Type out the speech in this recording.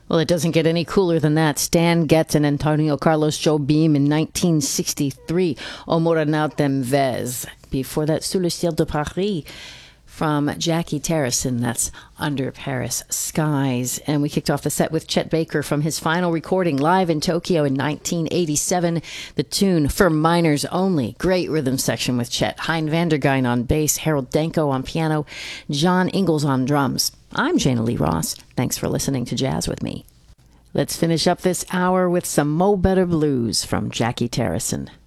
Well, it doesn't get any cooler than that. Stan Getz and Antonio Carlos Jobim in 1963, O Morenat em Vez. Before that, Sous le ciel de Paris from Jackie Terrison. That's Under Paris Skies. And we kicked off the set with Chet Baker from his final recording live in Tokyo in 1987. The tune For Minors Only. Great rhythm section with Chet. Hein van der Geyn on bass, Harold Danko on piano, John Ingalls on drums. I'm Jana Lee Ross. Thanks for listening to Jazz with me. Let's finish up this hour with some Mo Better Blues from Jackie Terrison.